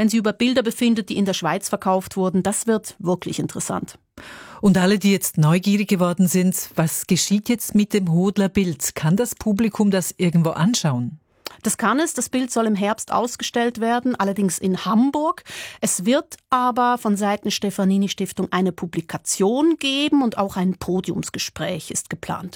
wenn sie über Bilder befindet, die in der Schweiz verkauft wurden. Das wird wirklich interessant. Und alle, die jetzt neugierig geworden sind, was geschieht jetzt mit dem Hodler-Bild? Kann das Publikum das irgendwo anschauen? Das kann es. Das Bild soll im Herbst ausgestellt werden, allerdings in Hamburg. Es wird aber von Seiten Stefanini-Stiftung eine Publikation geben und auch ein Podiumsgespräch ist geplant.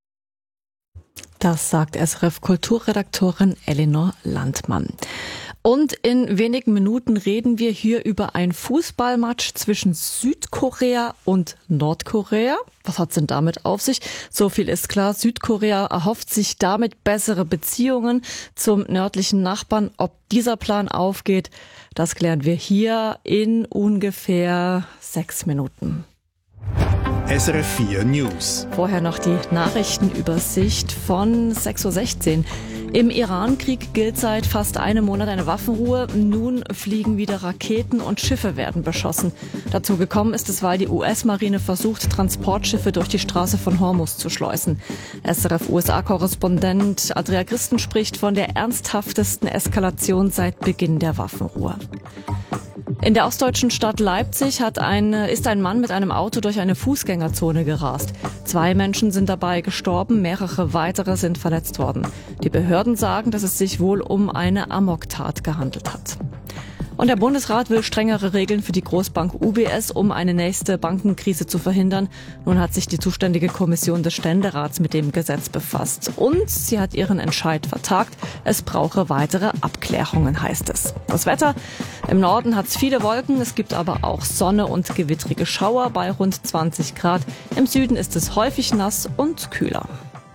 Das sagt SRF-Kulturredaktorin Elinor Landmann. Und in wenigen Minuten reden wir hier über ein Fußballmatch zwischen Südkorea und Nordkorea. Was hat's denn damit auf sich? So viel ist klar, Südkorea erhofft sich damit bessere Beziehungen zum nördlichen Nachbarn. Ob dieser Plan aufgeht, das klären wir hier in ungefähr 6 Minuten. SRF 4 News. Vorher noch die Nachrichtenübersicht von 6:16 Uhr. Im Iran-Krieg gilt seit fast einem Monat eine Waffenruhe. Nun fliegen wieder Raketen und Schiffe werden beschossen. Dazu gekommen ist es, weil die US-Marine versucht, Transportschiffe durch die Straße von Hormuz zu schleusen. SRF-USA-Korrespondent Andrea Christen spricht von der ernsthaftesten Eskalation seit Beginn der Waffenruhe. In der ostdeutschen Stadt Leipzig ist ein Mann mit einem Auto durch eine Fußgängerzone gerast. 2 Menschen sind dabei gestorben, mehrere weitere sind verletzt worden. Die Behörden sagen, dass es sich wohl um eine Amoktat gehandelt hat. Und der Bundesrat will strengere Regeln für die Großbank UBS, um eine nächste Bankenkrise zu verhindern. Nun hat sich die zuständige Kommission des Ständerats mit dem Gesetz befasst. Und sie hat ihren Entscheid vertagt. Es brauche weitere Abklärungen, heißt es. Das Wetter: Im Norden hat es viele Wolken, es gibt aber auch Sonne und gewittrige Schauer bei rund 20 Grad. Im Süden ist es häufig nass und kühler.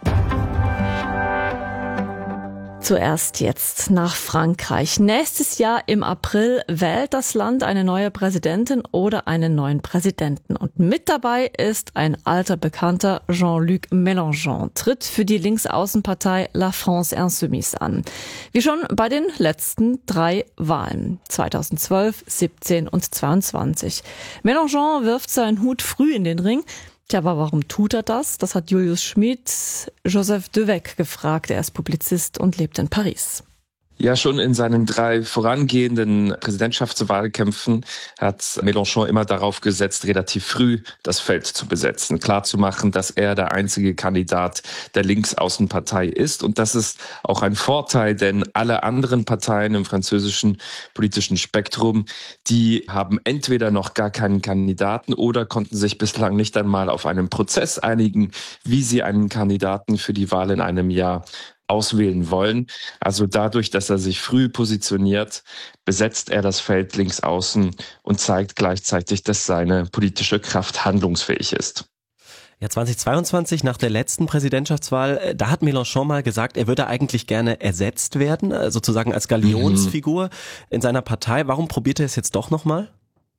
Zuerst jetzt nach Frankreich. Nächstes Jahr im April wählt das Land eine neue Präsidentin oder einen neuen Präsidenten. Und mit dabei ist ein alter Bekannter, Jean-Luc Mélenchon, tritt für die Linksaußenpartei La France Insoumise an. Wie schon bei den letzten 3 Wahlen, 2012, 17 und 22. Mélenchon wirft seinen Hut früh in den Ring. Tja, aber warum tut er das? Das hat Julius Schmid Joseph Devec gefragt. Er ist Publizist und lebt in Paris. Ja, schon in seinen 3 vorangehenden Präsidentschaftswahlkämpfen hat Mélenchon immer darauf gesetzt, relativ früh das Feld zu besetzen, klarzumachen, dass er der einzige Kandidat der Linksaußenpartei ist. Und das ist auch ein Vorteil, denn alle anderen Parteien im französischen politischen Spektrum, die haben entweder noch gar keinen Kandidaten oder konnten sich bislang nicht einmal auf einen Prozess einigen, wie sie einen Kandidaten für die Wahl in einem Jahr auswählen wollen. Also dadurch, dass er sich früh positioniert, besetzt er das Feld links außen und zeigt gleichzeitig, dass seine politische Kraft handlungsfähig ist. Ja, 2022, nach der letzten Präsidentschaftswahl, da hat Mélenchon mal gesagt, er würde eigentlich gerne ersetzt werden, sozusagen als Galionsfigur in seiner Partei. Warum probiert er es jetzt doch nochmal?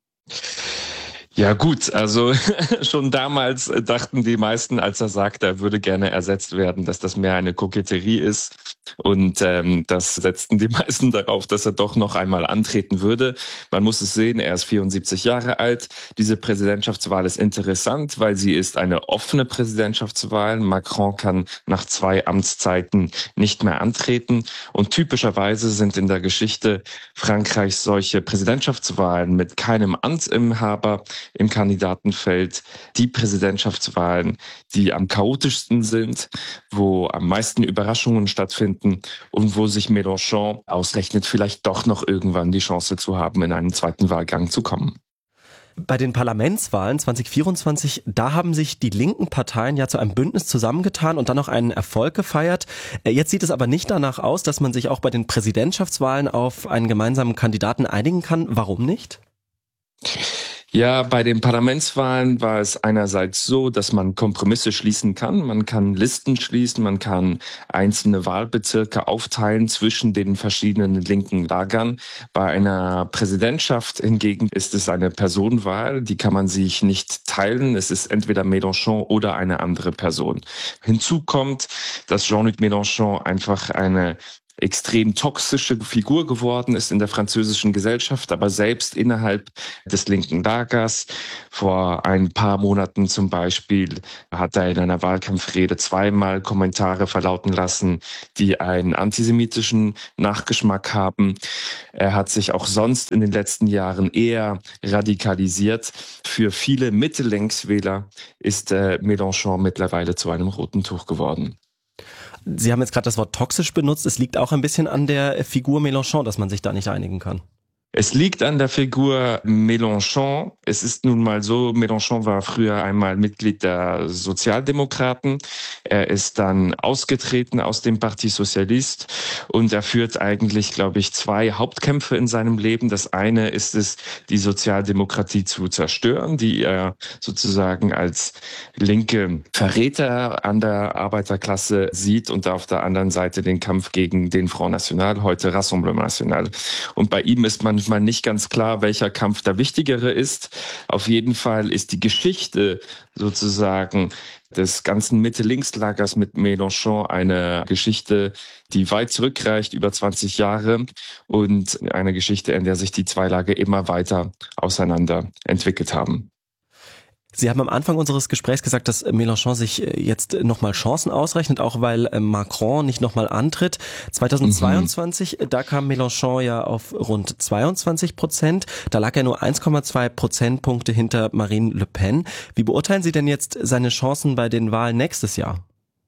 Ja gut, also schon damals dachten die meisten, als er sagte, er würde gerne ersetzt werden, dass das mehr eine Koketterie ist. Und das setzten die meisten darauf, dass er doch noch einmal antreten würde. Man muss es sehen, er ist 74 Jahre alt. Diese Präsidentschaftswahl ist interessant, weil sie ist eine offene Präsidentschaftswahl. Macron kann nach 2 Amtszeiten nicht mehr antreten. Und typischerweise sind in der Geschichte Frankreichs solche Präsidentschaftswahlen mit keinem Amtsinhaber im Kandidatenfeld die Präsidentschaftswahlen, die am chaotischsten sind, wo am meisten Überraschungen stattfinden und wo sich Mélenchon ausrechnet, vielleicht doch noch irgendwann die Chance zu haben, in einen zweiten Wahlgang zu kommen. Bei den Parlamentswahlen 2024, da haben sich die linken Parteien ja zu einem Bündnis zusammengetan und dann noch einen Erfolg gefeiert. Jetzt sieht es aber nicht danach aus, dass man sich auch bei den Präsidentschaftswahlen auf einen gemeinsamen Kandidaten einigen kann. Warum nicht? Ja, bei den Parlamentswahlen war es einerseits so, dass man Kompromisse schließen kann. Man kann Listen schließen, man kann einzelne Wahlbezirke aufteilen zwischen den verschiedenen linken Lagern. Bei einer Präsidentschaft hingegen ist es eine Personenwahl, die kann man sich nicht teilen. Es ist entweder Mélenchon oder eine andere Person. Hinzu kommt, dass Jean-Luc Mélenchon einfach eine extrem toxische Figur geworden ist in der französischen Gesellschaft, aber selbst innerhalb des linken Lagers. Vor ein paar Monaten zum Beispiel hat er in einer Wahlkampfrede zweimal Kommentare verlauten lassen, die einen antisemitischen Nachgeschmack haben. Er hat sich auch sonst in den letzten Jahren eher radikalisiert. Für viele Mitte-Links-Wähler ist Mélenchon mittlerweile zu einem roten Tuch geworden. Sie haben jetzt gerade das Wort toxisch benutzt. Es liegt auch ein bisschen an der Figur Mélenchon, dass man sich da nicht einigen kann. Es liegt an der Figur Mélenchon. Es ist nun mal so, Mélenchon war früher einmal Mitglied der Sozialdemokraten. Er ist dann ausgetreten aus dem Parti Socialiste und er führt eigentlich, glaube ich, zwei Hauptkämpfe in seinem Leben. Das eine ist es, die Sozialdemokratie zu zerstören, die er sozusagen als linke Verräter an der Arbeiterklasse sieht, und auf der anderen Seite den Kampf gegen den Front National, heute Rassemblement National. Und bei ihm ist manchmal nicht ganz klar, welcher Kampf der wichtigere ist. Auf jeden Fall ist die Geschichte sozusagen des ganzen Mitte-Links-Lagers mit Mélenchon eine Geschichte, die weit zurückreicht, über 20 Jahre, und eine Geschichte, in der sich die zwei Lager immer weiter auseinander entwickelt haben. Sie haben am Anfang unseres Gesprächs gesagt, dass Mélenchon sich jetzt nochmal Chancen ausrechnet, auch weil Macron nicht nochmal antritt. 2022, da kam Mélenchon ja auf rund 22%. Da lag er nur 1,2 Prozentpunkte hinter Marine Le Pen. Wie beurteilen Sie denn jetzt seine Chancen bei den Wahlen nächstes Jahr?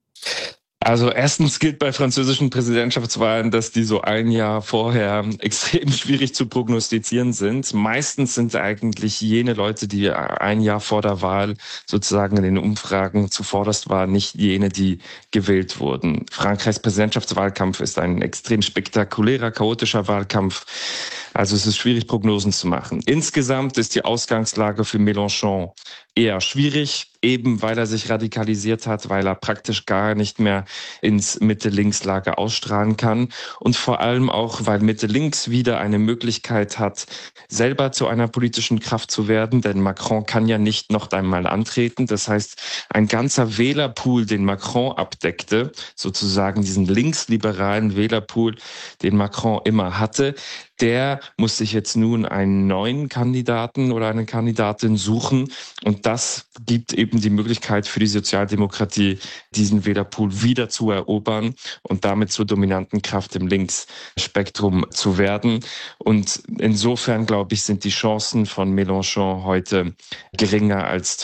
Also erstens gilt bei französischen Präsidentschaftswahlen, dass die so ein Jahr vorher extrem schwierig zu prognostizieren sind. Meistens sind eigentlich jene Leute, die ein Jahr vor der Wahl sozusagen in den Umfragen zuvorderst waren, nicht jene, die gewählt wurden. Frankreichs Präsidentschaftswahlkampf ist ein extrem spektakulärer, chaotischer Wahlkampf. Also es ist schwierig, Prognosen zu machen. Insgesamt ist die Ausgangslage für Mélenchon eher schwierig, eben weil er sich radikalisiert hat, weil er praktisch gar nicht mehr ins Mitte-Links-Lager ausstrahlen kann und vor allem auch, weil Mitte-Links wieder eine Möglichkeit hat, selber zu einer politischen Kraft zu werden, denn Macron kann ja nicht noch einmal antreten. Das heißt, ein ganzer Wählerpool, den Macron abdeckte, sozusagen diesen linksliberalen Wählerpool, den Macron immer hatte, der muss sich jetzt nun einen neuen Kandidaten oder eine Kandidatin suchen, und das gibt eben die Möglichkeit für die Sozialdemokratie, diesen Wählerpool wieder zu erobern und damit zur dominanten Kraft im Linksspektrum zu werden. Und insofern, glaube ich, sind die Chancen von Mélenchon heute geringer als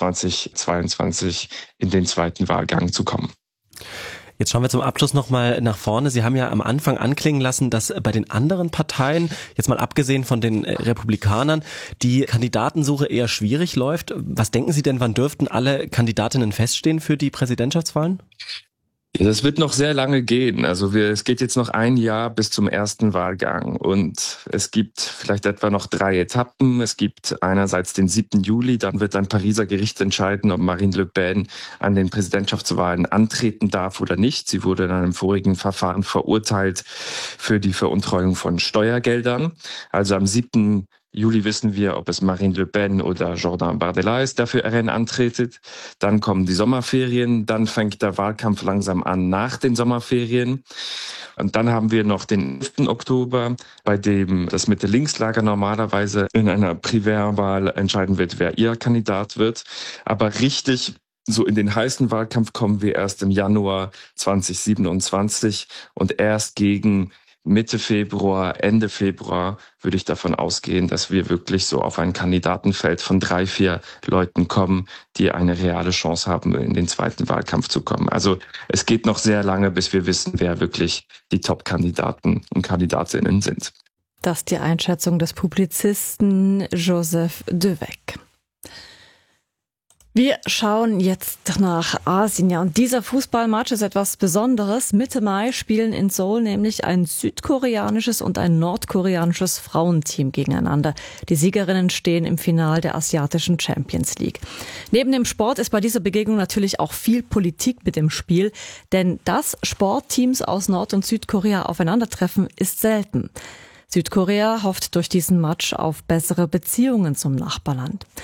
2022 in den zweiten Wahlgang zu kommen. Jetzt schauen wir zum Abschluss nochmal nach vorne. Sie haben ja am Anfang anklingen lassen, dass bei den anderen Parteien, jetzt mal abgesehen von den Republikanern, die Kandidatensuche eher schwierig läuft. Was denken Sie denn, wann dürften alle Kandidatinnen feststehen für die Präsidentschaftswahlen? Das wird noch sehr lange gehen. Also es geht jetzt noch ein Jahr bis zum ersten Wahlgang und es gibt vielleicht etwa noch 3 Etappen. Es gibt einerseits den 7. Juli, dann wird ein Pariser Gericht entscheiden, ob Marine Le Pen an den Präsidentschaftswahlen antreten darf oder nicht. Sie wurde in einem vorigen Verfahren verurteilt für die Veruntreuung von Steuergeldern. Also am 7. Juli wissen wir, ob es Marine Le Pen oder Jordan Bardella ist, der für RN antretet. Dann kommen die Sommerferien, dann fängt der Wahlkampf langsam an nach den Sommerferien. Und dann haben wir noch den 11. Oktober, bei dem das Mitte-Links-Lager normalerweise in einer Primärwahl entscheiden wird, wer ihr Kandidat wird. Aber richtig so in den heißen Wahlkampf kommen wir erst im Januar 2027 und erst gegen Mitte Februar, Ende Februar würde ich davon ausgehen, dass wir wirklich so auf ein Kandidatenfeld von 3-4 Leuten kommen, die eine reale Chance haben, in den zweiten Wahlkampf zu kommen. Also es geht noch sehr lange, bis wir wissen, wer wirklich die Top-Kandidaten und Kandidatinnen sind. Das ist die Einschätzung des Publizisten Joseph Devec. Wir schauen jetzt nach Asien. Ja, und dieser Fußballmatch ist etwas Besonderes. Mitte Mai spielen in Seoul nämlich ein südkoreanisches und ein nordkoreanisches Frauenteam gegeneinander. Die Siegerinnen stehen im Finale der asiatischen Champions League. Neben dem Sport ist bei dieser Begegnung natürlich auch viel Politik mit im Spiel. Denn dass Sportteams aus Nord- und Südkorea aufeinandertreffen, ist selten. Südkorea hofft durch diesen Match auf bessere Beziehungen zum Nachbarland.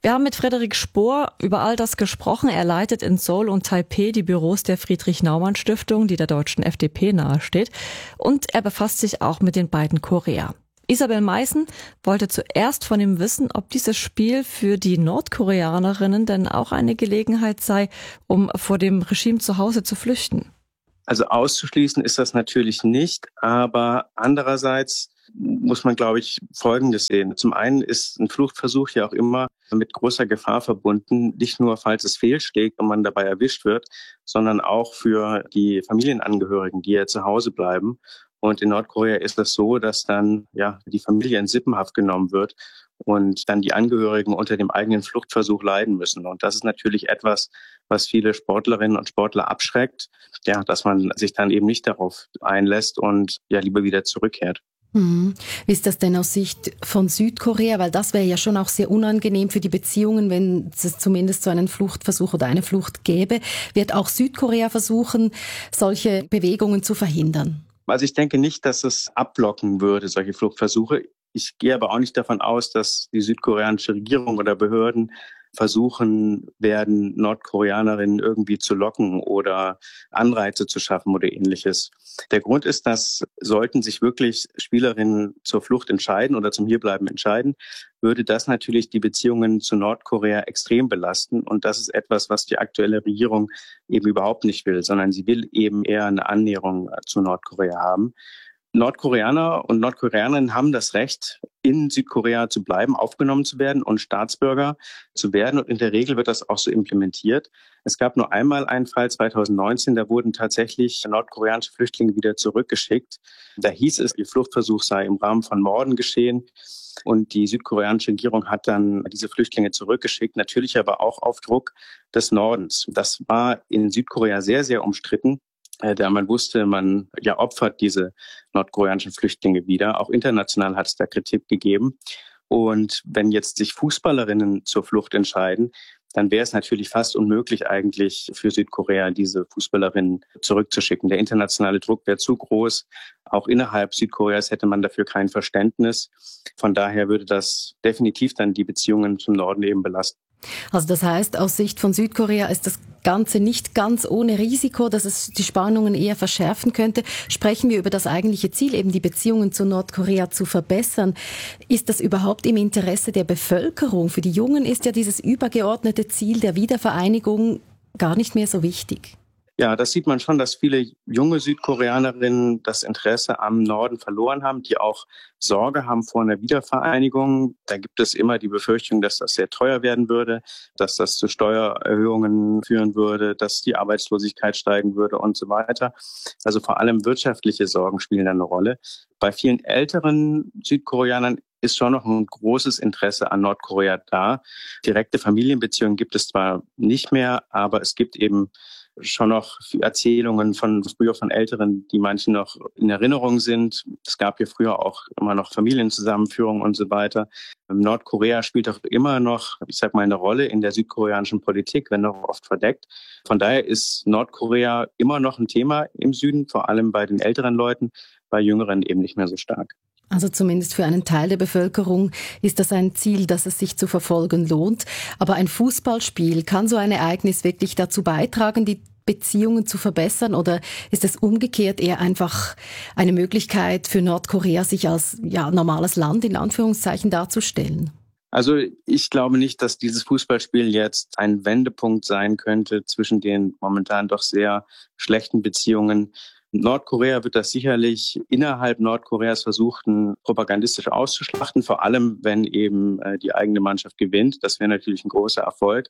Wir haben mit Frederik Spohr über all das gesprochen. Er leitet in Seoul und Taipeh die Büros der Friedrich-Naumann-Stiftung, die der deutschen FDP nahesteht. Und er befasst sich auch mit den beiden Korea. Isabel Meißen wollte zuerst von ihm wissen, ob dieses Spiel für die Nordkoreanerinnen denn auch eine Gelegenheit sei, um vor dem Regime zu Hause zu flüchten. Also auszuschließen ist das natürlich nicht, aber andererseits muss man, glaube ich, Folgendes sehen. Zum einen ist ein Fluchtversuch ja auch immer mit großer Gefahr verbunden, nicht nur, falls es fehlschlägt und man dabei erwischt wird, sondern auch für die Familienangehörigen, die ja zu Hause bleiben. Und in Nordkorea ist das so, dass dann die Familie in Sippenhaft genommen wird und dann die Angehörigen unter dem eigenen Fluchtversuch leiden müssen. Und das ist natürlich etwas, was viele Sportlerinnen und Sportler abschreckt, dass man sich dann eben nicht darauf einlässt und lieber wieder zurückkehrt. Wie ist das denn aus Sicht von Südkorea? Weil das wäre ja schon auch sehr unangenehm für die Beziehungen, wenn es zumindest so einen Fluchtversuch oder eine Flucht gäbe. Wird auch Südkorea versuchen, solche Bewegungen zu verhindern? Also ich denke nicht, dass es abblocken würde, solche Fluchtversuche. Ich gehe aber auch nicht davon aus, dass die südkoreanische Regierung oder Behörden versuchen werden, Nordkoreanerinnen irgendwie zu locken oder Anreize zu schaffen oder Ähnliches. Der Grund ist, dass sollten sich wirklich Spielerinnen zur Flucht entscheiden oder zum Hierbleiben entscheiden, würde das natürlich die Beziehungen zu Nordkorea extrem belasten. Und das ist etwas, was die aktuelle Regierung eben überhaupt nicht will, sondern sie will eben eher eine Annäherung zu Nordkorea haben. Nordkoreaner und Nordkoreanerinnen haben das Recht, in Südkorea zu bleiben, aufgenommen zu werden und Staatsbürger zu werden. Und in der Regel wird das auch so implementiert. Es gab nur einmal einen Fall 2019, da wurden tatsächlich nordkoreanische Flüchtlinge wieder zurückgeschickt. Da hieß es, ihr Fluchtversuch sei im Rahmen von Morden geschehen. Und die südkoreanische Regierung hat dann diese Flüchtlinge zurückgeschickt, natürlich aber auch auf Druck des Nordens. Das war in Südkorea sehr, sehr umstritten. Da man wusste, man opfert diese nordkoreanischen Flüchtlinge wieder. Auch international hat es da Kritik gegeben. Und wenn jetzt sich Fußballerinnen zur Flucht entscheiden, dann wäre es natürlich fast unmöglich eigentlich für Südkorea, diese Fußballerinnen zurückzuschicken. Der internationale Druck wäre zu groß. Auch innerhalb Südkoreas hätte man dafür kein Verständnis. Von daher würde das definitiv dann die Beziehungen zum Norden eben belasten. Also das heißt, aus Sicht von Südkorea ist das Ganze nicht ganz ohne Risiko, dass es die Spannungen eher verschärfen könnte. Sprechen wir über das eigentliche Ziel, eben die Beziehungen zu Nordkorea zu verbessern. Ist das überhaupt im Interesse der Bevölkerung? Für die Jungen ist ja dieses übergeordnete Ziel der Wiedervereinigung gar nicht mehr so wichtig. Ja, das sieht man schon, dass viele junge Südkoreanerinnen das Interesse am Norden verloren haben, die auch Sorge haben vor einer Wiedervereinigung. Da gibt es immer die Befürchtung, dass das sehr teuer werden würde, dass das zu Steuererhöhungen führen würde, dass die Arbeitslosigkeit steigen würde und so weiter. Also vor allem wirtschaftliche Sorgen spielen da eine Rolle. Bei vielen älteren Südkoreanern ist schon noch ein großes Interesse an Nordkorea da. Direkte Familienbeziehungen gibt es zwar nicht mehr, aber es gibt eben schon noch Erzählungen von früher von Älteren, die manchen noch in Erinnerung sind. Es gab hier früher auch immer noch Familienzusammenführungen und so weiter. Nordkorea spielt auch immer noch, eine Rolle in der südkoreanischen Politik, wenn auch oft verdeckt. Von daher ist Nordkorea immer noch ein Thema im Süden, vor allem bei den älteren Leuten, bei Jüngeren eben nicht mehr so stark. Also zumindest für einen Teil der Bevölkerung ist das ein Ziel, das es sich zu verfolgen lohnt. Aber ein Fußballspiel, kann so ein Ereignis wirklich dazu beitragen, die Beziehungen zu verbessern? Oder ist es umgekehrt eher einfach eine Möglichkeit für Nordkorea, sich als normales Land in Anführungszeichen darzustellen? Also ich glaube nicht, dass dieses Fußballspiel jetzt ein Wendepunkt sein könnte zwischen den momentan doch sehr schlechten Beziehungen. Nordkorea wird das sicherlich innerhalb Nordkoreas versuchen, propagandistisch auszuschlachten, vor allem wenn eben die eigene Mannschaft gewinnt. Das wäre natürlich ein großer Erfolg.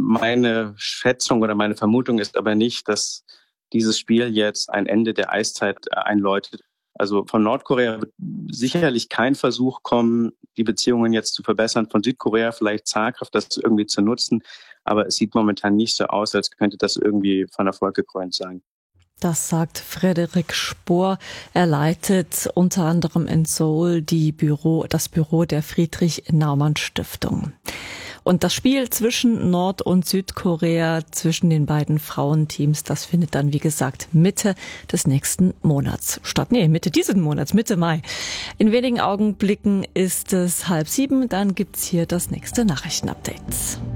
Meine Schätzung oder meine Vermutung ist aber nicht, dass dieses Spiel jetzt ein Ende der Eiszeit einläutet. Also von Nordkorea wird sicherlich kein Versuch kommen, die Beziehungen jetzt zu verbessern. Von Südkorea vielleicht zaghaft das irgendwie zu nutzen. Aber es sieht momentan nicht so aus, als könnte das irgendwie von Erfolg gekrönt sein. Das sagt Frederik Spohr. Er leitet unter anderem in Seoul das Büro der Friedrich-Naumann-Stiftung. Und das Spiel zwischen Nord- und Südkorea, zwischen den beiden Frauenteams, das findet dann, wie gesagt, Mitte des nächsten Monats statt. Mitte dieses Monats, Mitte Mai. In wenigen Augenblicken ist es 6:30, dann gibt's hier das nächste Nachrichtenupdate.